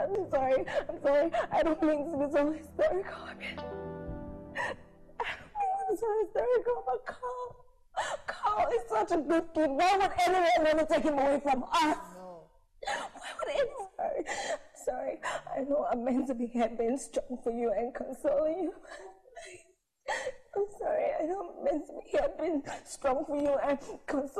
I'm sorry. I don't mean to be so hysterical. I don't mean to be so hysterical, but Carl is such a good kid. Why would anyone want to take him away from us? No. Why would anyone? Sorry. I know I'm meant to be here being strong for you and consoling you. I'm sorry. I don't meant to be here being strong for you and consoling